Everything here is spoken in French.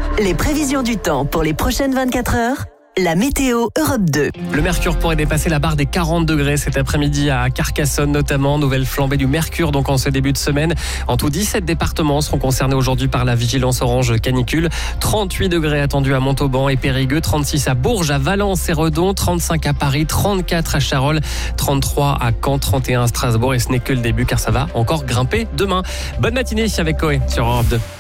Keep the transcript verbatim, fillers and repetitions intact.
Les prévisions du temps pour les prochaines vingt-quatre heures. La météo Europe deux. Le mercure pourrait dépasser la barre des quarante degrés cet après-midi à Carcassonne notamment. Nouvelle flambée du mercure donc en ce début de semaine. En tout, dix-sept départements seront concernés aujourd'hui par la vigilance orange canicule. trente-huit degrés attendus à Montauban et Périgueux, trente-six à Bourges, à Valence et Redon, trente-cinq à Paris, trente-quatre à Charolles, trente-trois à Caen, trente et un à Strasbourg. Et ce n'est que le début car ça va encore grimper demain. Bonne matinée avec Coé sur Europe deux.